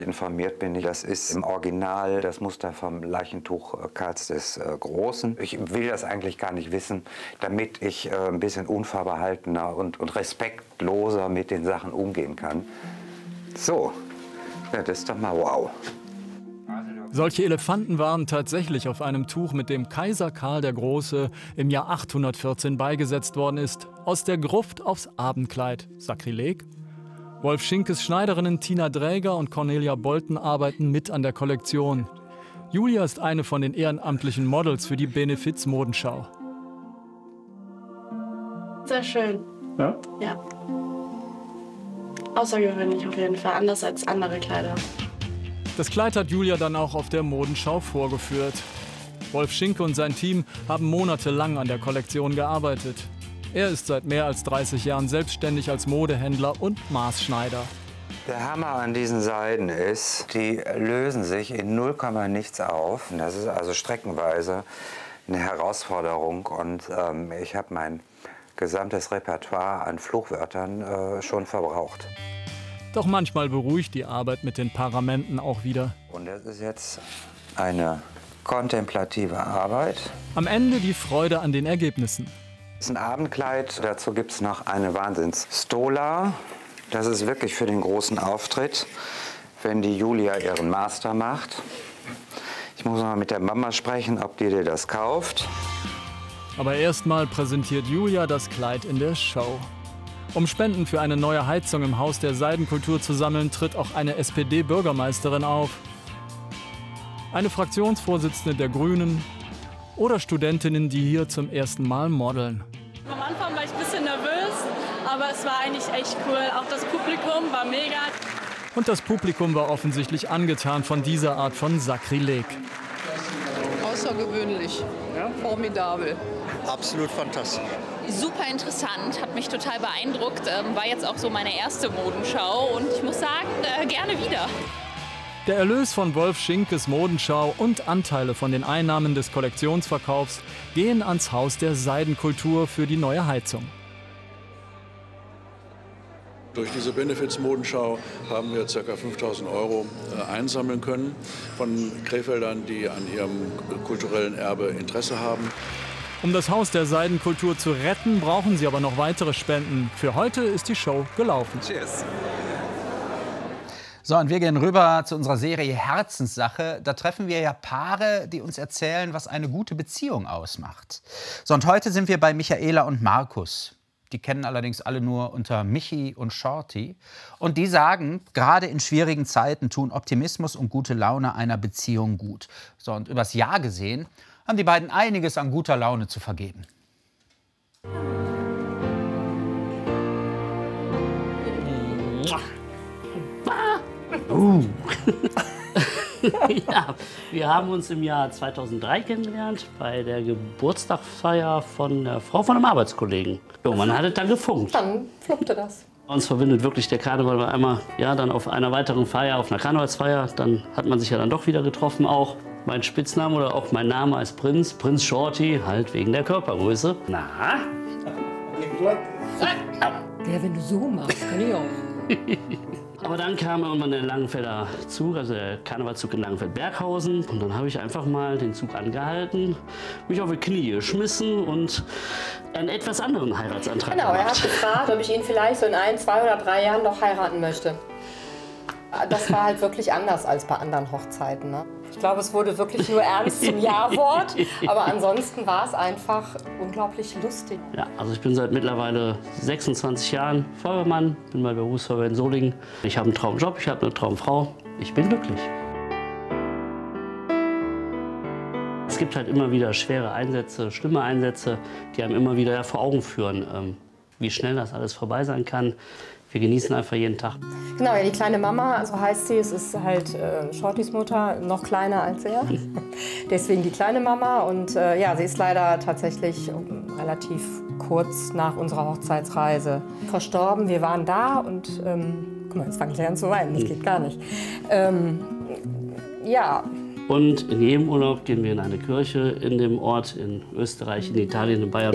Informiert bin ich, das ist im Original das Muster vom Leichentuch Karls des Großen. Ich will das eigentlich gar nicht wissen, damit ich ein bisschen unvorbehaltener und respektloser mit den Sachen umgehen kann. So, ja, das ist doch mal wow. Solche Elefanten waren tatsächlich auf einem Tuch, mit dem Kaiser Karl der Große im Jahr 814 beigesetzt worden ist. Aus der Gruft aufs Abendkleid. Sakrileg? Wolf Schinkes Schneiderinnen Tina Dräger und Cornelia Bolten arbeiten mit an der Kollektion. Julia ist eine von den ehrenamtlichen Models für die Benefiz-Modenschau. Sehr schön. Ja? Ja. Außergewöhnlich auf jeden Fall, anders als andere Kleider. Das Kleid hat Julia dann auch auf der Modenschau vorgeführt. Wolf Schinke und sein Team haben monatelang an der Kollektion gearbeitet. Er ist seit mehr als 30 Jahren selbstständig als Modehändler und Maßschneider. Der Hammer an diesen Seiden ist, die lösen sich in 0, nichts auf. Das ist also streckenweise eine Herausforderung. Und ich habe mein gesamtes Repertoire an Fluchwörtern schon verbraucht. Doch manchmal beruhigt die Arbeit mit den Paramenten auch wieder. Und das ist jetzt eine kontemplative Arbeit. Am Ende die Freude an den Ergebnissen. Das ist ein Abendkleid, dazu gibt es noch eine Wahnsinns-Stola. Das ist wirklich für den großen Auftritt, wenn die Julia ihren Master macht. Ich muss mal mit der Mama sprechen, ob die dir das kauft. Aber erstmal präsentiert Julia das Kleid in der Show. Um Spenden für eine neue Heizung im Haus der Seidenkultur zu sammeln, tritt auch eine SPD-Bürgermeisterin auf. Eine Fraktionsvorsitzende der Grünen oder Studentinnen, die hier zum ersten Mal modeln. Am Anfang war ich ein bisschen nervös, aber es war eigentlich echt cool. Auch das Publikum war mega. Und das Publikum war offensichtlich angetan von dieser Art von Sakrileg. Außergewöhnlich, ja? Formidabel. Absolut fantastisch. Super interessant, hat mich total beeindruckt. War jetzt auch so meine erste Modenschau und ich muss sagen, gerne wieder. Der Erlös von Wolf Schinkes Modenschau und Anteile von den Einnahmen des Kollektionsverkaufs gehen ans Haus der Seidenkultur für die neue Heizung. Durch diese Benefiz-Modenschau haben wir ca. 5.000 € einsammeln können von Krefeldern, die an ihrem kulturellen Erbe Interesse haben. Um das Haus der Seidenkultur zu retten, brauchen sie aber noch weitere Spenden. Für heute ist die Show gelaufen. Cheers. So, und wir gehen rüber zu unserer Serie Herzenssache. Da treffen wir ja Paare, die uns erzählen, was eine gute Beziehung ausmacht. So, und heute sind wir bei Michaela und Markus. Die kennen allerdings alle nur unter Michi und Shorty. Und die sagen, gerade in schwierigen Zeiten tun Optimismus und gute Laune einer Beziehung gut. So, und übers Jahr gesehen haben die beiden einiges an guter Laune zu vergeben. Ja, wir haben uns im Jahr 2003 kennengelernt bei der Geburtstagsfeier von der Frau von einem Arbeitskollegen. So, man hat es dann gefunkt. Dann fluppte das. Uns verbindet wirklich der Karneval, weil einmal ja, dann auf einer weiteren Feier, auf einer Karnevalsfeier, dann hat man sich ja dann doch wieder getroffen auch. Mein Spitzname oder auch mein Name als Prinz, Prinz Shorty, halt wegen der Körpergröße. Na? Ja, wenn du so machst, kann ich auch. Aber dann kam irgendwann der Langenfelder Zug, also der Karnevalszug in Langenfeld-Berghausen. Und dann habe ich einfach mal den Zug angehalten, mich auf die Knie geschmissen und einen etwas anderen Heiratsantrag gemacht. Er hat gefragt, ob ich ihn vielleicht so in 1, 2 oder 3 Jahren noch heiraten möchte. Das war halt wirklich anders als bei anderen Hochzeiten. Ne? Ich glaube, es wurde wirklich nur ernst zum Ja-Wort, aber ansonsten war es einfach unglaublich lustig. Ja, also ich bin seit mittlerweile 26 Jahren Feuerwehrmann, bin bei der Berufsfeuerwehr in Solingen. Ich habe einen Traumjob, ich habe eine Traumfrau, ich bin glücklich. Es gibt halt immer wieder schwere Einsätze, schlimme Einsätze, die einem immer wieder vor Augen führen, wie schnell das alles vorbei sein kann. Wir genießen einfach jeden Tag. Genau, ja, die kleine Mama, so heißt sie, es ist halt Shortys Mutter, noch kleiner als er. Deswegen die kleine Mama und ja, sie ist leider tatsächlich relativ kurz nach unserer Hochzeitsreise verstorben. Wir waren da und, guck mal, jetzt fange ich gleich an zu weinen, das geht gar nicht. Ja. Und in jedem Urlaub gehen wir in eine Kirche in dem Ort, in Österreich, in Italien, in Bayern.